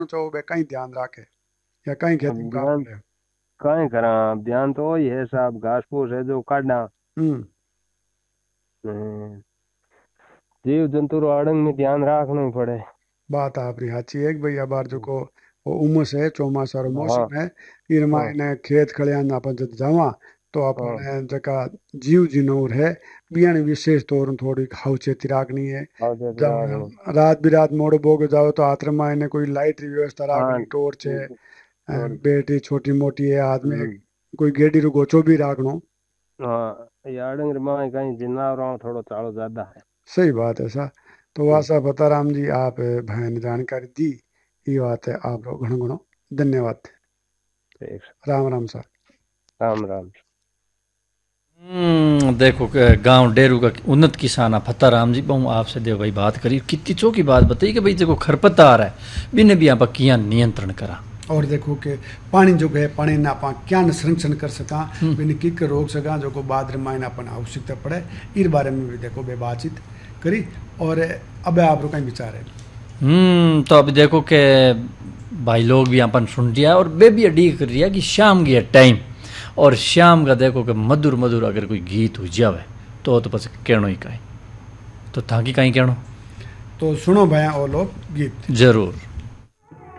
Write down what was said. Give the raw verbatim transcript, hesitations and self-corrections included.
चाहो बे कहीं ध्यान रखे या कहीं अब खेती में काम ध्यान करे। कहाँ करा। ध्यान तो वही है साहब, घास फूस है जो काटना। हम्म। हम्म, जीव जंतु रो आड़ंग में ध्यान रखना ही पड़े। बात आपरी साची है कि भाई अब बार जो को वो उमस है चौमासा रो हाँ मौसम है। इरमा हाँ इने खेत खलियान अपन जब जावा तो हाँ। अपन जका जीव जिनोर है बियान विशेष तौर थोड़ी खाउचेती राखनी है। हाँ जय राघव। जब रात बिरात मोड़ बोग जाओ तो आत्रमा इन्हें कोई लाइट री व्यवस्था हाँ राखनी टॉर्च है। ठीक अ, है। और बेटी छोटी मोटी है हाथ में हम्म। कोई गेडी रो गोचो भी राखनो। हाँ ये आड़ंग में कहीं जिन्ना थोड़ा चालो ज्यादा है। सही बात है सा। तो हम्म, वासा बताराम जी आप बहन जानकारी दी। ये बात है आप लोग घणो घणो धन्यवाद। ठीक। राम राम सर। राम राम। हम्म, देखो कि गांव डेरू का उन्नत किसान है फत्ता राम जी बहु आपसे देखो भाई बात करी कितनी चौकी बात बताई कि भाई देखो खरपतवार है बिने भी आप किया नियंत्रण करा। और देखो कि पानी जो है पानी ना आप क्या न संरक्षण कर सका बिन की कर रोक सका जो को बाद मायने अपन आवश्यकता पड़े इस बारे में भी देखो बे बातचीत करी। और अब आप कहीं विचार है। हम्म, तो अभी देखो कि भाई लोग भी अपन सुन दिया और बे भी अडी कर रिया कि शाम की टाइम और शाम का देखो कि मधुर मधुर अगर कोई गीत हो जावे तो तो बस कहनो ही कहीं तो था कि कहीं कहनो तो सुनो भैया और लोग गीत। जरूर।